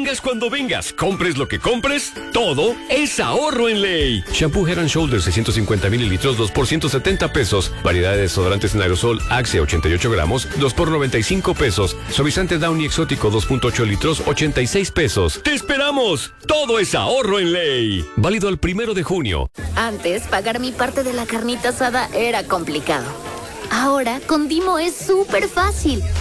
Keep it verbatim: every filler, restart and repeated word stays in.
Vengas cuando vengas, compres lo que compres, todo es ahorro en Ley. Shampoo Head and Shoulders seiscientos cincuenta mililitros, dos por ciento setenta pesos. Variedad de desodorantes en aerosol Axe ochenta y ocho gramos, dos por noventa y cinco pesos. Suavizante Downy exótico dos punto ocho litros, ochenta y seis pesos. ¡Te esperamos! Todo es ahorro en Ley. Válido el primero de junio. Antes, pagar mi parte de la carnita asada era complicado. Ahora, con Dimo es súper fácil.